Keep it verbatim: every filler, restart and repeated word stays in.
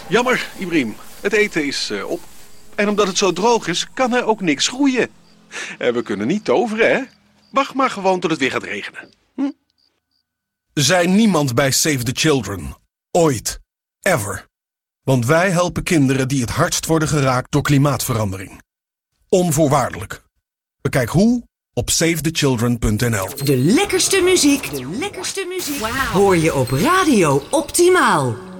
Jammer, Ibrahim. Het eten is uh, op. En omdat het zo droog is, kan er ook niks groeien. En we kunnen niet toveren, hè? Wacht maar gewoon tot het weer gaat regenen. Hm? Zei niemand bij Save the Children. Ooit. Ever. Want wij helpen kinderen die het hardst worden geraakt door klimaatverandering. Onvoorwaardelijk. Bekijk hoe op save the children punt n l. De lekkerste muziek, de lekkerste muziek, wow. Hoor je op Radio Optimaal.